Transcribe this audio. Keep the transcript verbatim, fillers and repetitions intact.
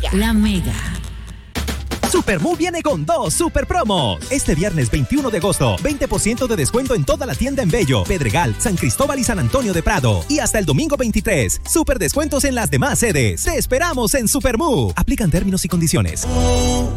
Mega. La Mega. Supermu viene con dos super promos. Este viernes veintiuno de agosto, veinte por ciento de descuento en toda la tienda en Bello, Pedregal, San Cristóbal y San Antonio de Prado. Y hasta el domingo veintitrés, super descuentos en las demás sedes. Te esperamos en Supermu. Aplican términos y condiciones.